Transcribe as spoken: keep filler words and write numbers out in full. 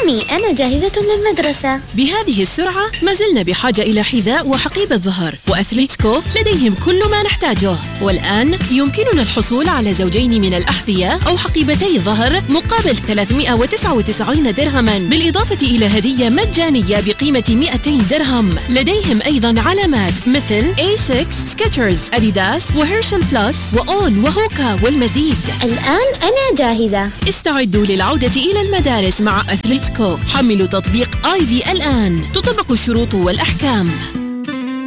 دعوني، أنا جاهزة للمدرسة. بهذه السرعة ما زلنا بحاجة إلى حذاء وحقيبة ظهر، وأثليتسكو لديهم كل ما نحتاجه. والآن يمكننا الحصول على زوجين من الأحذية أو حقيبتي ظهر مقابل ثلاثمائة وتسعة وتسعين درهما، بالإضافة إلى هدية مجانية بقيمة مئتين درهم. لديهم أيضا علامات مثل إيه ستة، سكيتشرز، أديداس، وهيرشل بلس، وأون، وهوكا، والمزيد. الآن أنا جاهزة. استعدوا للعودة إلى المدارس مع أثليتسكو. حملوا تطبيق آي في الآن، تطبق الشروط والأحكام.